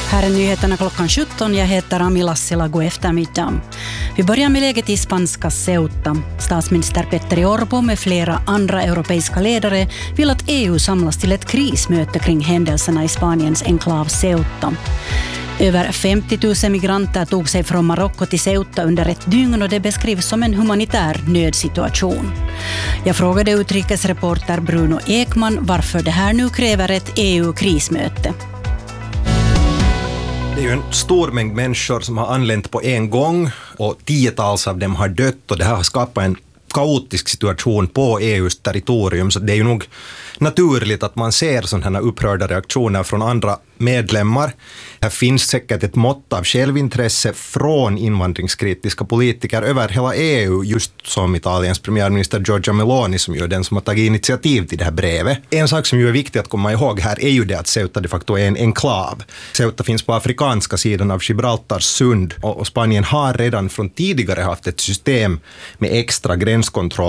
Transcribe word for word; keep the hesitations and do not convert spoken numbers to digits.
Här är nyheterna klockan sjutton. Jag heter Ami Lassila. God eftermiddag. Vi börjar med läget i spanska Ceuta. Statsminister Petteri Orpo med flera andra europeiska ledare vill att E U samlas till ett krismöte kring händelserna i Spaniens enklav Ceuta. Över femtio tusen migranter tog sig från Marocko till Ceuta under ett dygn och det beskrivs som en humanitär nödsituation. Jag frågade utrikesreporter Bruno Ekman varför det här nu kräver ett E U-krismöte. Det är ju en stor mängd människor som har anlänt på en gång och tiotals av dem har dött och det här har skapat en kaotisk situation på E U:s territorium, så det är ju nog naturligt att man ser sådana här upprörda reaktioner från andra medlemmar. Här finns säkert ett mått av självintresse från invandringskritiska politiker över hela E U, just som Italiens premiärminister Giorgia Meloni som ju är den som har tagit initiativ till det här brevet. En sak som ju är viktig att komma ihåg här är ju det att Ceuta de facto är en enklav. Ceuta finns på afrikanska sidan av Gibraltars sund och Spanien har redan från tidigare haft ett system med extra gränskontroll